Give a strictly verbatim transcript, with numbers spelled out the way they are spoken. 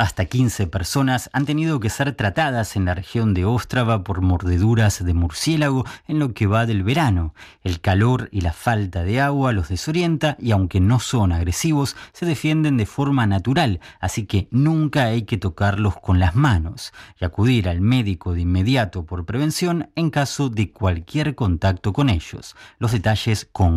Hasta quince personas han tenido que ser tratadas en la región de Ostrava por mordeduras de murciélago en lo que va del verano. El calor y la falta de agua los desorienta y aunque no son agresivos, se defienden de forma natural, así que nunca hay que tocarlos con las manos y acudir al médico de inmediato por prevención en caso de cualquier contacto con ellos. Los detalles con